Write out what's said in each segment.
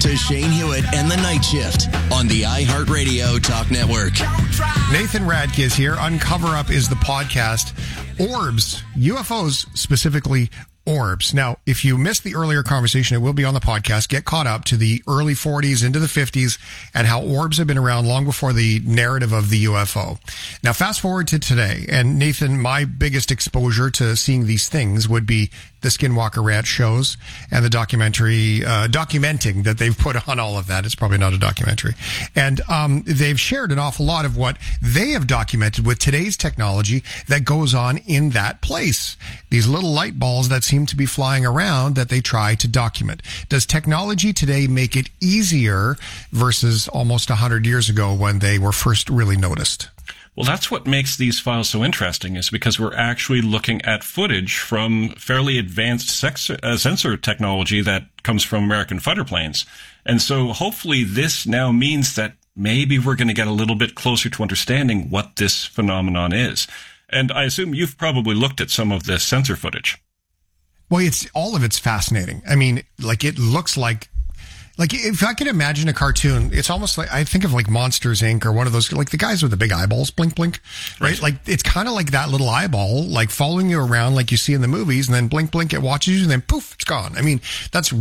to Shane Hewitt and the Night Shift on the iHeartRadio Talk Network. Nathan Radke is here. Uncover Up is the podcast. Orbs, UFOs specifically, orbs. Now, if you missed the earlier conversation, it will be on the podcast. Get caught up to the early 40s into the 50s and how orbs have been around long before the narrative of the UFO. Now, fast forward to today. And Nathan, my biggest exposure to seeing these things would be the Skinwalker Ranch shows and the documentary, documenting that they've put on all of that. It's probably not a documentary. And they've shared an awful lot of what they have documented with today's technology that goes on in that place. These little light balls that seem to be flying around that they try to document. Does technology today make it easier versus almost 100 years ago when they were first really noticed? Well, that's what makes these files so interesting, is because we're actually looking at footage from fairly advanced sensor technology that comes from American fighter planes. And so hopefully this now means that maybe we're going to get a little bit closer to understanding what this phenomenon is. And I assume you've probably looked at some of this sensor footage. Well, all of it's fascinating. I mean, like, it looks like if I could imagine a cartoon, it's almost like, I think of like Monsters, Inc. or one of those, like the guys with the big eyeballs, blink, blink, right? Like, it's kind of like that little eyeball, like following you around like you see in the movies, and then blink, blink, it watches you, and then poof, it's gone. I mean,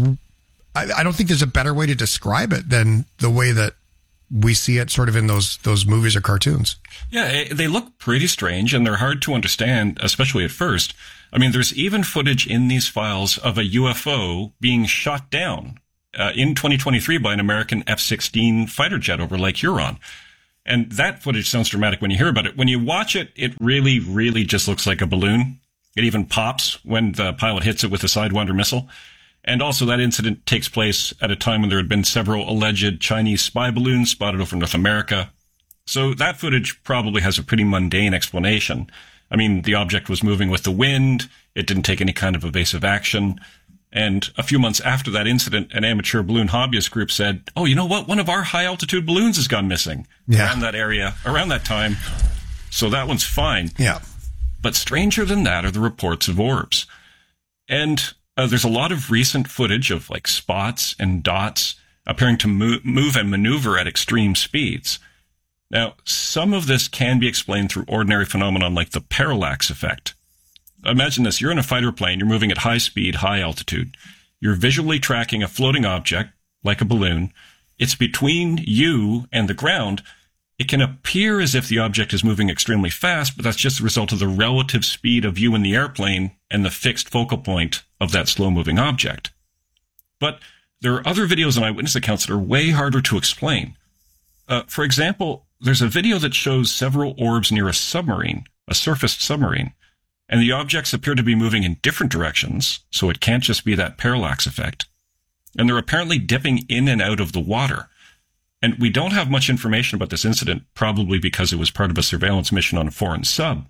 I don't think there's a better way to describe it than the way that we see it sort of in those movies or cartoons. Yeah, they look pretty strange, and they're hard to understand, especially at first. I mean, there's even footage in these files of a UFO being shot down in 2023 by an American F-16 fighter jet over Lake Huron. And that footage sounds dramatic when you hear about it. When you watch it, it really, really just looks like a balloon. It even pops when the pilot hits it with a Sidewinder missile. And also that incident takes place at a time when there had been several alleged Chinese spy balloons spotted over North America. So that footage probably has a pretty mundane explanation. I mean, the object was moving with the wind. It didn't take any kind of evasive action. And a few months after that incident, an amateur balloon hobbyist group said, oh, you know what? One of our high-altitude balloons has gone missing around that area, around that time. So that one's fine. Yeah. But stranger than that are the reports of orbs. And there's a lot of recent footage of, like, spots and dots appearing to move and maneuver at extreme speeds. Now, some of this can be explained through ordinary phenomenon like the parallax effect. Imagine this. You're in a fighter plane. You're moving at high speed, high altitude. You're visually tracking a floating object, like a balloon. It's between you and the ground. It can appear as if the object is moving extremely fast, but that's just a result of the relative speed of you in the airplane and the fixed focal point of that slow-moving object. But there are other videos and eyewitness accounts that are way harder to explain. For example, there's a video that shows several orbs near a submarine, a surfaced submarine. And the objects appear to be moving in different directions, so it can't just be that parallax effect. And they're apparently dipping in and out of the water. And we don't have much information about this incident, probably because it was part of a surveillance mission on a foreign sub.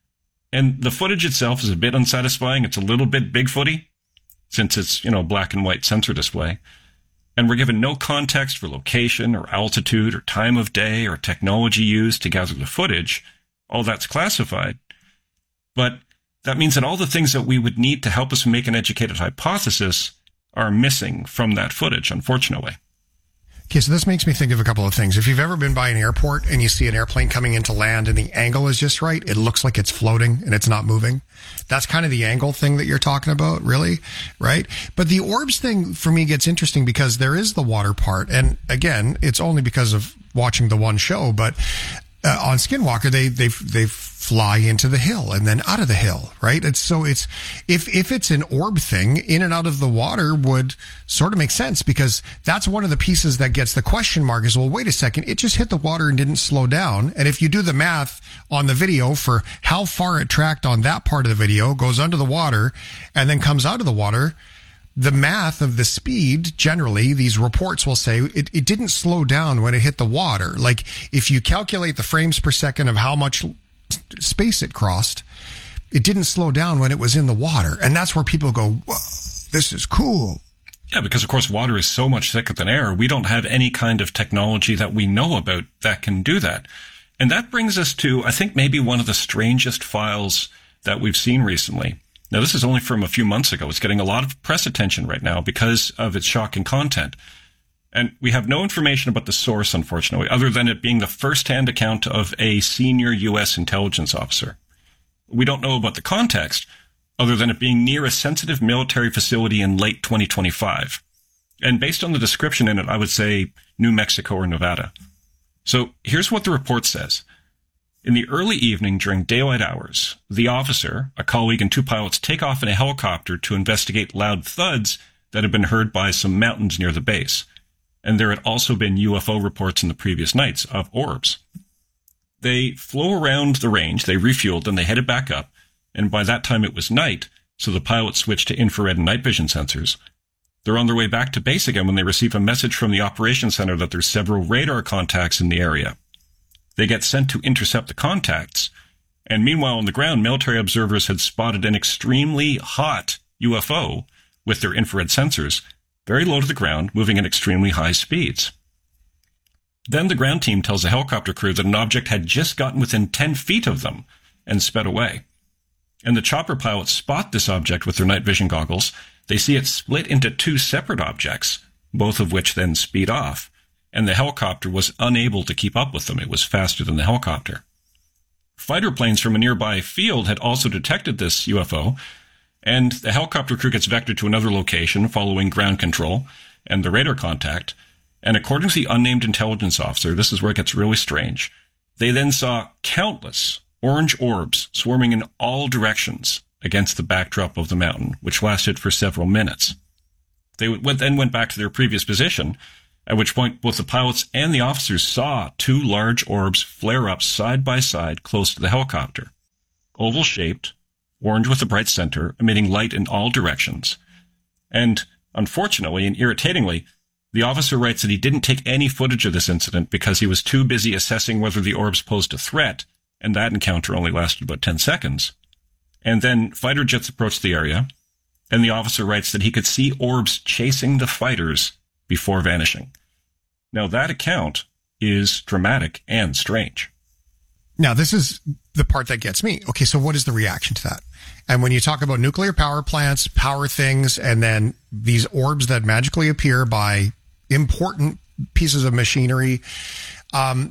And the footage itself is a bit unsatisfying. It's a little bit Bigfooty, since it's, black and white sensor display. And we're given no context for location or altitude or time of day or technology used to gather the footage. All that's classified. But that means that all the things that we would need to help us make an educated hypothesis are missing from that footage, unfortunately. Okay, so this makes me think of a couple of things. If you've ever been by an airport and you see an airplane coming into land and the angle is just right, it looks like it's floating and it's not moving. That's kind of the angle thing that you're talking about, really, right? But the orbs thing for me gets interesting because there is the water part. And again, it's only because of watching the one show, but on Skinwalker, they fly into the hill and then out of the hill, right? If it's an orb thing, in and out of the water would sort of make sense, because that's one of the pieces that gets the question mark is, well, wait a second, it just hit the water and didn't slow down. And if you do the math on the video for how far it tracked on that part of the video, goes under the water and then comes out of the water, the math of the speed, generally, these reports will say it didn't slow down when it hit the water. Like, if you calculate the frames per second of how much space it crossed, it didn't slow down when it was in the water. And that's where people go, whoa, this is cool. Yeah, because, of course, water is so much thicker than air. We don't have any kind of technology that we know about that can do that. And that brings us to, I think, maybe one of the strangest files that we've seen recently. Now, this is only from a few months ago. It's getting a lot of press attention right now because of its shocking content. And we have no information about the source, unfortunately, other than it being the first-hand account of a senior U.S. intelligence officer. We don't know about the context, other than it being near a sensitive military facility in late 2025. And based on the description in it, I would say New Mexico or Nevada. So here's what the report says. In the early evening during daylight hours, the officer, a colleague, and 2 pilots take off in a helicopter to investigate loud thuds that had been heard by some mountains near the base. And there had also been UFO reports in the previous nights of orbs. They flew around the range, they refueled, and they headed back up. And by that time it was night, so the pilots switched to infrared and night vision sensors. They're on their way back to base again when they receive a message from the operations center that there's several radar contacts in the area. They get sent to intercept the contacts, and meanwhile on the ground, military observers had spotted an extremely hot UFO with their infrared sensors, very low to the ground, moving at extremely high speeds. Then the ground team tells the helicopter crew that an object had just gotten within 10 feet of them and sped away. And the chopper pilots spot this object with their night vision goggles. They see it split into 2 separate objects, both of which then speed off. And the helicopter was unable to keep up with them. It was faster than the helicopter. Fighter planes from a nearby field had also detected this UFO, and the helicopter crew gets vectored to another location following ground control and the radar contact. And according to the unnamed intelligence officer, this is where it gets really strange, they then saw countless orange orbs swarming in all directions against the backdrop of the mountain, which lasted for several minutes. They then went back to their previous position, at which point both the pilots and the officers saw 2 large orbs flare up side by side close to the helicopter. Oval-shaped, orange with a bright center, emitting light in all directions. And unfortunately and irritatingly, the officer writes that he didn't take any footage of this incident because he was too busy assessing whether the orbs posed a threat, and that encounter only lasted about 10 seconds. And then fighter jets approached the area, and the officer writes that he could see orbs chasing the fighters before vanishing. Now that account is dramatic and strange. Now, this is the part that gets me. Okay, so what is the reaction to that? And when you talk about nuclear power plants, power things, and then these orbs that magically appear by important pieces of machinery, and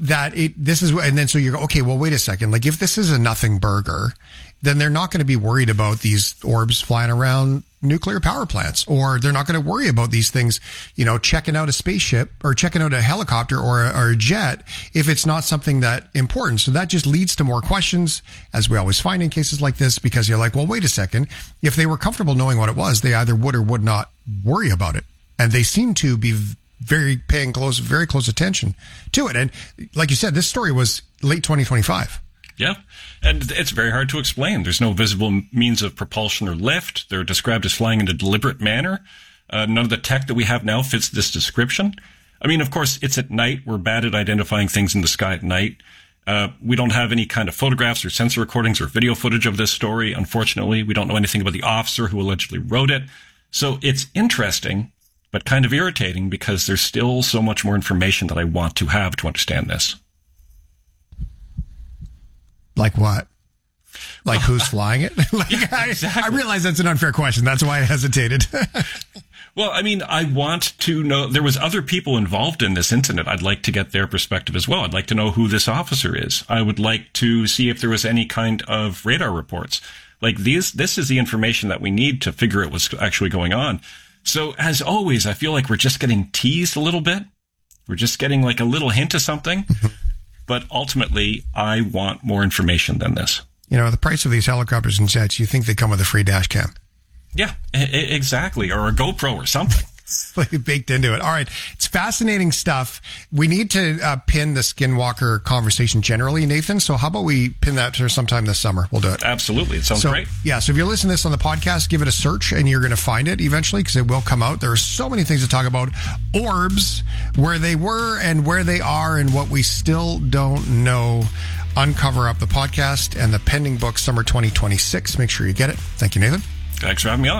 then so you go, okay, well, wait a second. Like, if this is a nothing burger, then they're not going to be worried about these orbs flying around nuclear power plants, or they're not going to worry about these things, checking out a spaceship or checking out a helicopter or a jet if it's not something that important. So that just leads to more questions, as we always find in cases like this, because you're like, well, wait a second. If they were comfortable knowing what it was, they either would or would not worry about it. And they seem to be very close attention to it. And like you said, this story was late 2025. Yeah, and it's very hard to explain. There's no visible means of propulsion or lift. They're described as flying in a deliberate manner. None of the tech that we have now fits this description. I mean, of course, it's at night. We're bad at identifying things in the sky at night. We don't have any kind of photographs or sensor recordings or video footage of this story. Unfortunately, we don't know anything about the officer who allegedly wrote it. So it's interesting, but kind of irritating because there's still so much more information that I want to have to understand this. Like what? Like who's flying it? Exactly. I realize that's an unfair question. That's why I hesitated. Well, I mean, I want to know, there was other people involved in this incident. I'd like to get their perspective as well. I'd like to know who this officer is. I would like to see if there was any kind of radar reports. Like this is the information that we need to figure out what's actually going on. So as always, I feel like we're just getting teased a little bit. We're just getting like a little hint of something. But ultimately, I want more information than this. The price of these helicopters and jets, you think they come with a free dash cam. Yeah, exactly. Or a GoPro or something. Baked into it. All right. It's fascinating stuff. We need to pin the Skinwalker conversation generally, Nathan. So how about we pin that for sometime this summer? We'll do it. Absolutely. It sounds great. Yeah. So if you're listening to this on the podcast, give it a search and you're going to find it eventually because it will come out. There are so many things to talk about. Orbs, where they were and where they are and what we still don't know. Uncover Up, the podcast, and the pending book, Summer 2026. Make sure you get it. Thank you, Nathan. Thanks for having me on.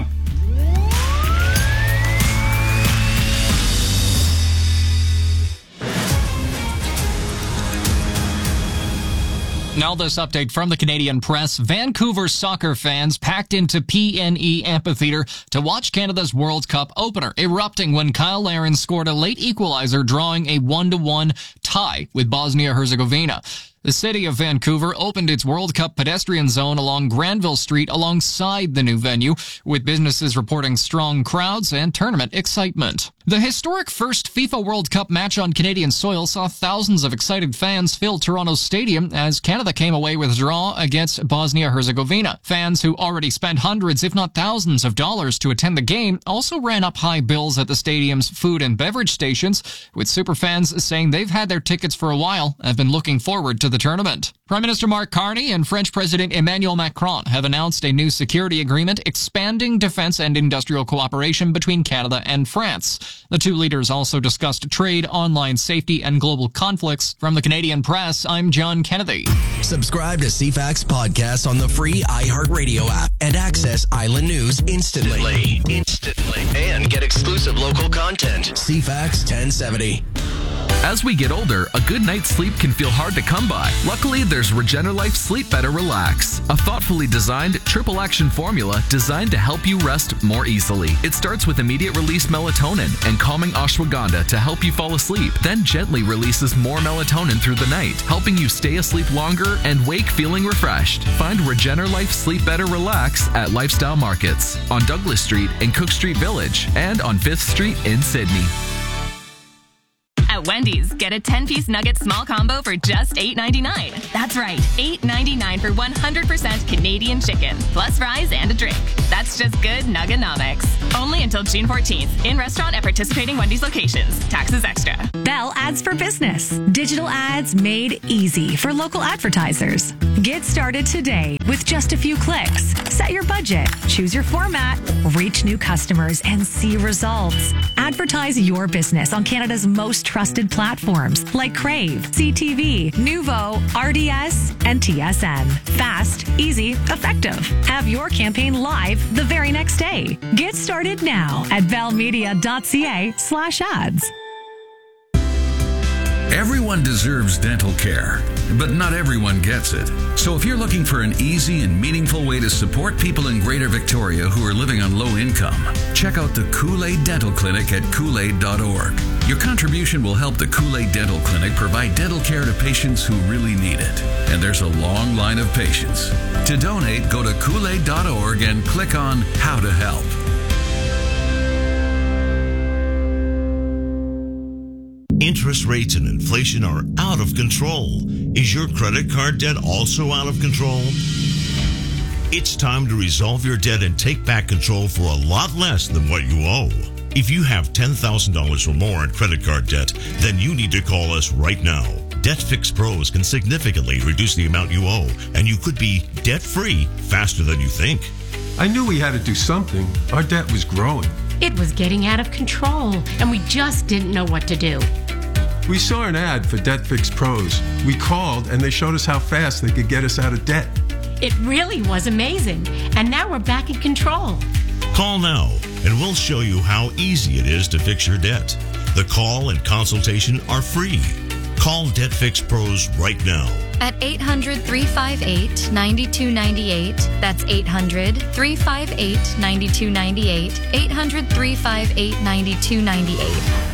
Now this update from the Canadian Press. Vancouver soccer fans packed into PNE Amphitheatre to watch Canada's World Cup opener, erupting when Kyle Larin scored a late equalizer, drawing a 1-1 tie with Bosnia-Herzegovina. The city of Vancouver opened its World Cup pedestrian zone along Granville Street alongside the new venue, with businesses reporting strong crowds and tournament excitement. The historic first FIFA World Cup match on Canadian soil saw thousands of excited fans fill Toronto's stadium as Canada came away with a draw against Bosnia-Herzegovina. Fans who already spent hundreds, if not thousands of dollars to attend the game also ran up high bills at the stadium's food and beverage stations, with superfans saying they've had their tickets for a while and have been looking forward to the tournament. Prime Minister Mark Carney and French President Emmanuel Macron have announced a new security agreement expanding defense and industrial cooperation between Canada and France. The two leaders also discussed trade, online safety, and global conflicts. From the Canadian Press, I'm John Kennedy. Subscribe to CFAX podcasts on the free iHeartRadio app and access Island News instantly. And get exclusive local content. CFAX 1070. As we get older, a good night's sleep can feel hard to come by. Luckily, there's Regenerlife Sleep Better Relax, a thoughtfully designed triple action formula designed to help you rest more easily. It starts with immediate release melatonin and calming ashwagandha to help you fall asleep, then gently releases more melatonin through the night, helping you stay asleep longer and wake feeling refreshed. Find Regenerlife Sleep Better Relax at Lifestyle Markets on Douglas Street in Cook Street Village and on 5th Street in Sydney. At Wendy's, get a 10-piece nugget small combo for just $8.99. That's right, $8.99 for 100% Canadian chicken, plus fries and a drink. That's just good Nuggenomics. Only until June 14th. In restaurant at participating Wendy's locations. Taxes extra. Bell Ads for Business. Digital ads made easy for local advertisers. Get started today with just a few clicks. Set your budget, choose your format, reach new customers, and see results. Advertise your business on Canada's most trusted platforms like Crave, CTV, Nuvo, RDS, and TSN. Fast, easy, effective. Have your campaign live the very next day. Get started now at bellmedia.ca/ads. Everyone deserves dental care, but not everyone gets it. So if you're looking for an easy and meaningful way to support people in Greater Victoria who are living on low income, check out the Kool-Aid Dental Clinic at Kool-Aid.org. Your contribution will help the Kool-Aid Dental Clinic provide dental care to patients who really need it. And there's a long line of patients. To donate, go to Kool-Aid.org and click on How to Help. Interest rates and inflation are out of control. Is your credit card debt also out of control? It's time to resolve your debt and take back control for a lot less than what you owe. If you have $10,000 or more in credit card debt, then you need to call us right now. Debt Fix Pros can significantly reduce the amount you owe, and you could be debt-free faster than you think. I knew we had to do something. Our debt was growing. It was getting out of control, and we just didn't know what to do. We saw an ad for Debt Fix Pros. We called, and they showed us how fast they could get us out of debt. It really was amazing, and now we're back in control. Call now, and we'll show you how easy it is to fix your debt. The call and consultation are free. Call Debt Fix Pros right now. At 800-358-9298. That's 800-358-9298. 800-358-9298.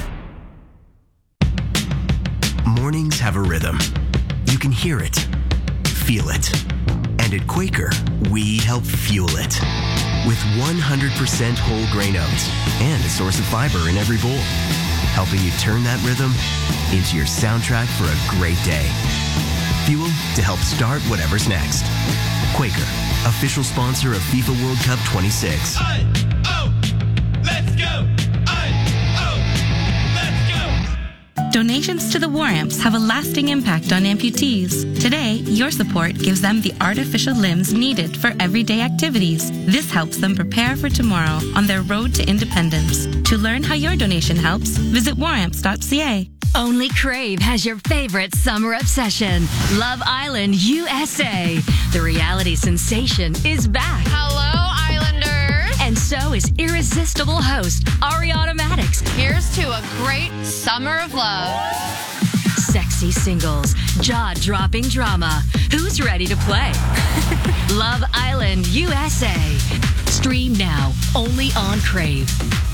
Mornings have a rhythm. You can hear it, feel it. And at Quaker, we help fuel it. With 100% whole grain oats and a source of fiber in every bowl. Helping you turn that rhythm into your soundtrack for a great day. Fuel to help start whatever's next. Quaker, official sponsor of FIFA World Cup 26. Let's go! Donations to the War Amps have a lasting impact on amputees. Today, your support gives them the artificial limbs needed for everyday activities. This helps them prepare for tomorrow on their road to independence. To learn how your donation helps, visit waramps.ca. Only Crave has your favorite summer obsession, Love Island USA. The reality sensation is back. Hello, Islanders. And so is irresistible host Ariana Maddox. Here's to a great summer of love. Sexy spicy singles, jaw-dropping drama. Who's ready to play? Love Island USA. Stream now, only on Crave.